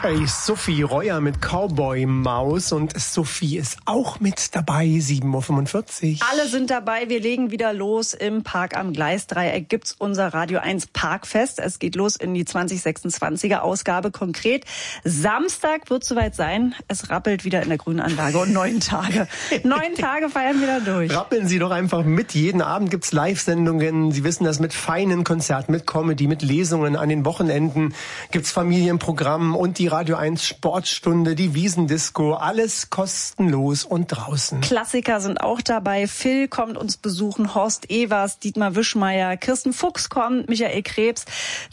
Hey, Sophie Reuer mit Cowboy Maus und Sophie ist auch mit dabei, 7.45 Uhr. Alle sind dabei, wir legen wieder los im Park am Gleisdreieck. Gibt's unser Radio 1 Parkfest. Es geht los in die 2026er Ausgabe. Konkret Samstag wird soweit sein. Es rappelt wieder in der Grünanlage und 9 Tage. 9 Tage feiern wir da durch. Rappeln Sie doch einfach mit. Jeden Abend gibt's Live-Sendungen. Sie wissen das, mit feinen Konzerten, mit Comedy, mit Lesungen. An den Wochenenden gibt's Familienprogramm und die Radio 1 Sportstunde, die Wiesendisco, alles kostenlos und draußen. Klassiker sind auch dabei. Phil kommt uns besuchen, Horst Evers, Dietmar Wischmeier, Kirsten Fuchs kommt, Michael Krebs.